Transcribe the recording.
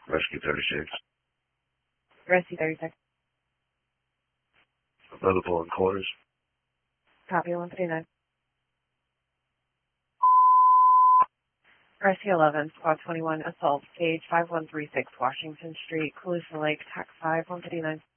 Rescue 36. Rescue 36. Available in quarters. Copy 139. Rescue 11, Squad 21, assault, stage 5136, Washington Street, Calusa Lake, TAC 5, 139.